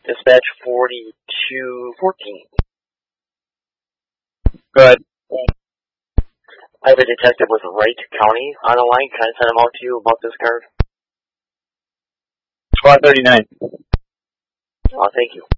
Dispatch 4214. Good. I have a detective with Wright County on the line. Can I send him out to you about this card? Squad 39. Oh, thank you.